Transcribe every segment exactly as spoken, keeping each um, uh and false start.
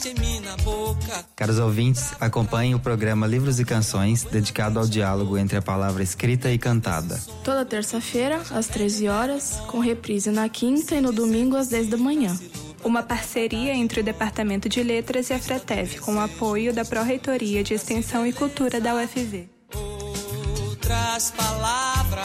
Caros ouvintes, acompanhem o programa Livros e Canções, dedicado ao diálogo entre a palavra escrita e cantada. Toda terça-feira, às treze horas, com reprise na quinta e no domingo às dez da manhã. Uma parceria entre o Departamento de Letras e a Frateve, com o apoio da Pró-Reitoria de Extensão e Cultura da U F V. Outras palavras,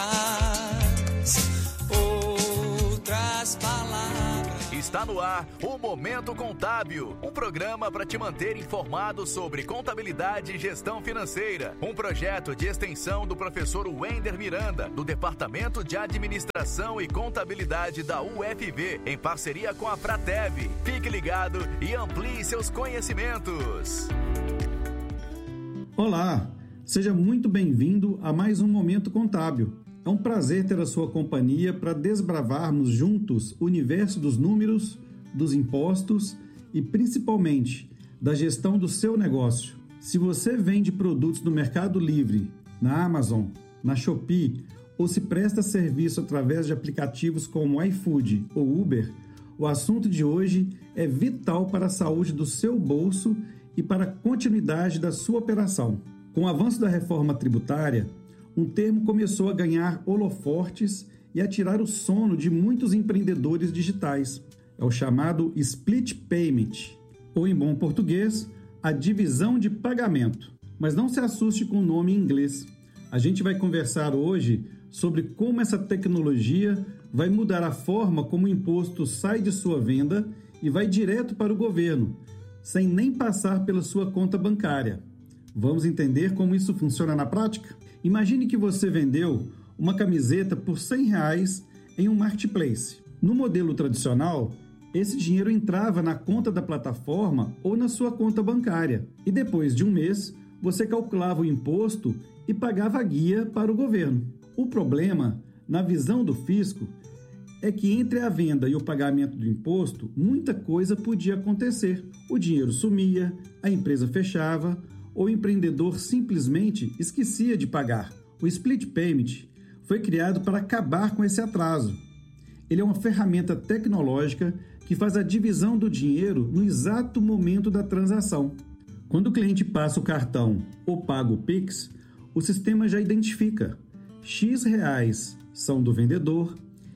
outras palavras. Está no ar o Momento Contábil, um programa para te manter informado sobre contabilidade e gestão financeira. Um projeto de extensão do professor Wender Miranda, do Departamento de Administração e Contabilidade da U F V, em parceria com a Frateve. Fique ligado e amplie seus conhecimentos. Olá, seja muito bem-vindo a mais um Momento Contábil. É um prazer ter a sua companhia para desbravarmos juntos o universo dos números, dos impostos e, principalmente, da gestão do seu negócio. Se você vende produtos no Mercado Livre, na Amazon, na Shopee ou se presta serviço através de aplicativos como iFood ou Uber, o assunto de hoje é vital para a saúde do seu bolso e para a continuidade da sua operação. Com o avanço da reforma tributária, um termo começou a ganhar holofortes e a tirar o sono de muitos empreendedores digitais. É o chamado Split Payment, ou em bom português, a divisão de pagamento. Mas não se assuste com o nome em inglês. A gente vai conversar hoje sobre como essa tecnologia vai mudar a forma como o imposto sai de sua venda e vai direto para o governo, sem nem passar pela sua conta bancária. Vamos entender como isso funciona na prática? Imagine que você vendeu uma camiseta por cem reais em um marketplace. No modelo tradicional, esse dinheiro entrava na conta da plataforma ou na sua conta bancária. E depois de um mês, você calculava o imposto e pagava a guia para o governo. O problema, na visão do fisco, é que entre a venda e o pagamento do imposto, muita coisa podia acontecer. O dinheiro sumia, a empresa fechava, ou o empreendedor simplesmente esquecia de pagar. O Split Payment foi criado para acabar com esse atraso. Ele é uma ferramenta tecnológica que faz a divisão do dinheiro no exato momento da transação. Quando o cliente passa o cartão ou paga o Pix, o sistema já identifica. X reais são do vendedor,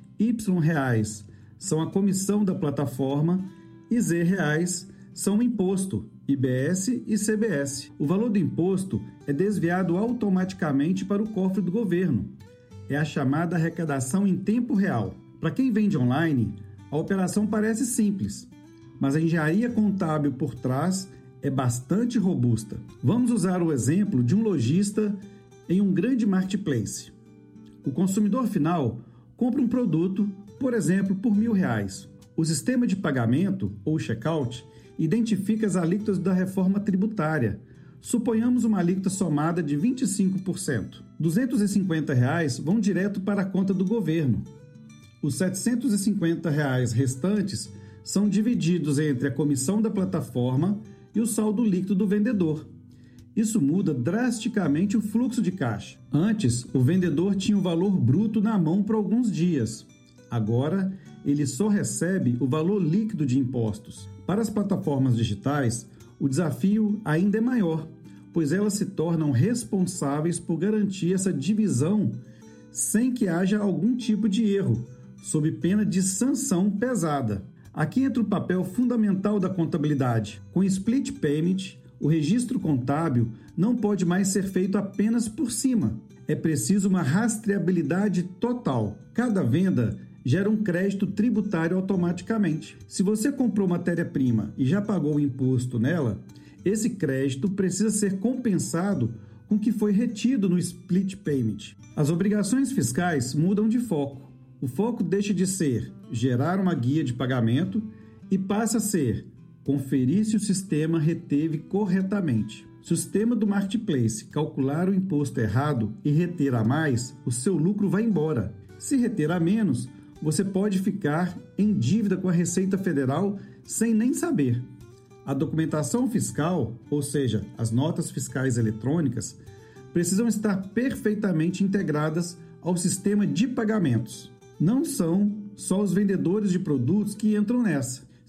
Y reais são a comissão da plataforma e Z reais são o imposto, I B S e C B S. O valor do imposto é desviado automaticamente para o cofre do governo. É a chamada arrecadação em tempo real. Para quem vende online, a operação parece simples, mas a engenharia contábil por trás é bastante robusta. Vamos usar o exemplo de um lojista em um grande marketplace. O consumidor final compra um produto, por exemplo, por mil reais. O sistema de pagamento, ou checkout, identifica as alíquotas da reforma tributária. Suponhamos uma alíquota somada de vinte e cinco por cento. duzentos e cinquenta reais vão direto para a conta do governo. Os setecentos e cinquenta reais restantes são divididos entre a comissão da plataforma e o saldo líquido do vendedor. Isso muda drasticamente o fluxo de caixa. Antes, o vendedor tinha o valor bruto na mão por alguns dias. Agora, ele só recebe o valor líquido de impostos. Para as plataformas digitais, o desafio ainda é maior, pois elas se tornam responsáveis por garantir essa divisão sem que haja algum tipo de erro, sob pena de sanção pesada. Aqui entra o papel fundamental da contabilidade. Com Split Payment, o registro contábil não pode mais ser feito apenas por cima. É preciso uma rastreabilidade total. Cada venda gera um crédito tributário automaticamente. Se você comprou matéria-prima e já pagou o imposto nela, esse crédito precisa ser compensado com o que foi retido no Split Payment. As obrigações fiscais mudam de foco. O foco deixa de ser gerar uma guia de pagamento e passa a ser conferir se o sistema reteve corretamente. Se o sistema do marketplace calcular o imposto errado e reter a mais, o seu lucro vai embora. Se reter a menos, você pode ficar em dívida com a Receita Federal sem nem saber. A documentação fiscal, ou seja, as notas fiscais eletrônicas, precisam estar perfeitamente integradas ao sistema de pagamentos. Não são só os vendedores de produtos que entram nessa.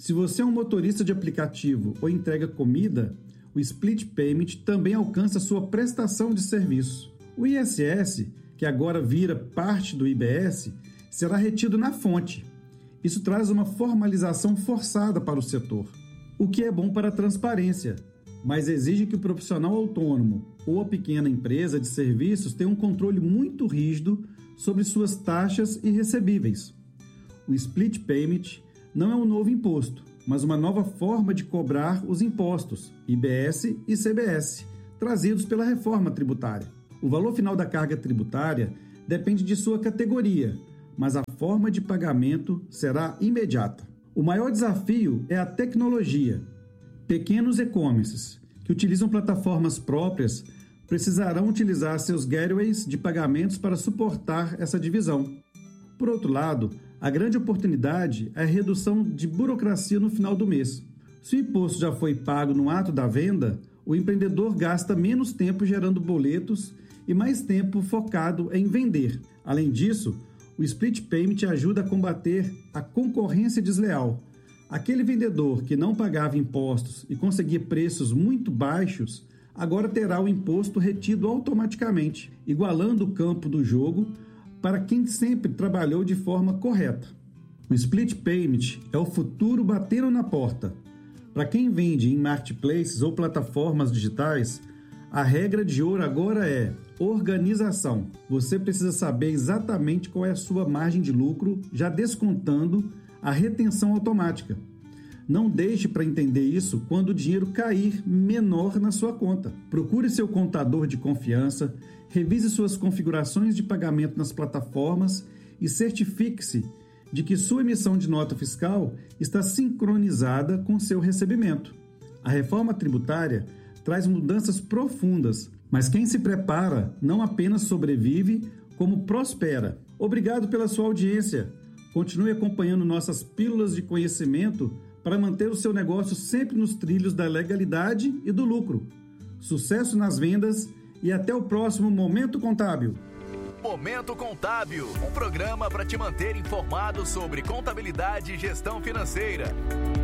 Se você é um motorista de aplicativo ou entrega comida, o Split Payment também alcança sua prestação de serviço. O I S S, que agora vira parte do I B S, será retido na fonte. Isso traz uma formalização forçada para o setor, o que é bom para a transparência, mas exige que o profissional autônomo ou a pequena empresa de serviços tenha um controle muito rígido sobre suas taxas e recebíveis. O Split Payment não é um novo imposto, mas uma nova forma de cobrar os impostos, I B S e C B S, trazidos pela reforma tributária. O valor final da carga tributária depende de sua categoria, mas a forma de pagamento será imediata. O maior desafio é a tecnologia. Pequenos e-commerces, que utilizam plataformas próprias, precisarão utilizar seus gateways de pagamentos para suportar essa divisão. Por outro lado, a grande oportunidade é a redução de burocracia no final do mês. Se o imposto já foi pago no ato da venda, o empreendedor gasta menos tempo gerando boletos e mais tempo focado em vender. Além disso, o Split Payment ajuda a combater a concorrência desleal. Aquele vendedor que não pagava impostos e conseguia preços muito baixos, agora terá o imposto retido automaticamente, igualando o campo do jogo para quem sempre trabalhou de forma correta. O Split Payment é o futuro batendo na porta. Para quem vende em marketplaces ou plataformas digitais, a regra de ouro agora é organização. Você precisa saber exatamente qual é a sua margem de lucro, já descontando a retenção automática. Não deixe para entender isso quando o dinheiro cair menor na sua conta. Procure seu contador de confiança, revise suas configurações de pagamento nas plataformas e certifique-se de que sua emissão de nota fiscal está sincronizada com seu recebimento. A reforma tributária traz mudanças profundas, mas quem se prepara não apenas sobrevive, como prospera. Obrigado pela sua audiência. Continue acompanhando nossas pílulas de conhecimento para manter o seu negócio sempre nos trilhos da legalidade e do lucro. Sucesso nas vendas e até o próximo Momento Contábil. Momento Contábil, um programa para te manter informado sobre contabilidade e gestão financeira.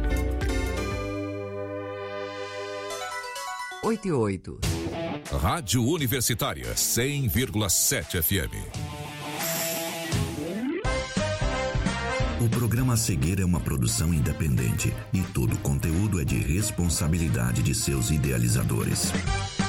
oito e oito. Rádio Universitária cem vírgula sete F M. O programa a seguir é uma produção independente e todo o conteúdo é de responsabilidade de seus idealizadores.